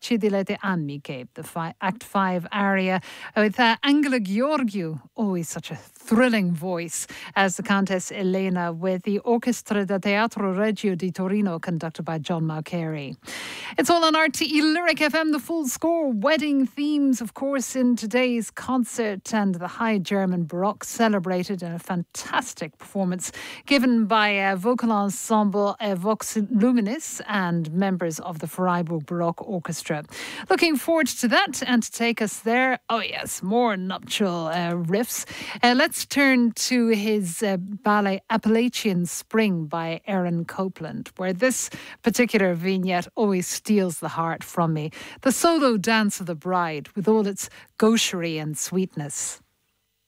Cidilete Amiche, the Act 5 aria with Angela Gheorghiu, always such a thrilling voice, as the Countess Elena with the Orchestra da Teatro Regio di Torino, conducted by John Mulcahy. It's all on RTE Lyric FM, the full score. Wedding themes, of course, in today's concert, and the High German Baroque celebrated in a fantastic performance given by vocal ensemble Vox Luminis and members of the Freiburg Baroque Orchestra. Looking forward to that, and to take us there, oh yes, more nuptial riffs. Let's turn to his ballet Appalachian Spring by Aaron Copland, where this particular vignette always steals the heart from me. The solo dance of the bride with all its gaucherie and sweetness.